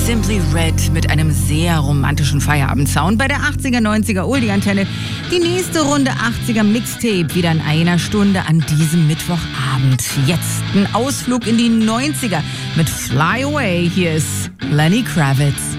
Simply Red mit einem sehr romantischen Feierabendsound bei der 80er, 90er Oldie-Antenne. Die nächste Runde 80er Mixtape wieder in einer Stunde an diesem Mittwochabend. Jetzt ein Ausflug in die 90er mit Fly Away. Hier ist Lenny Kravitz.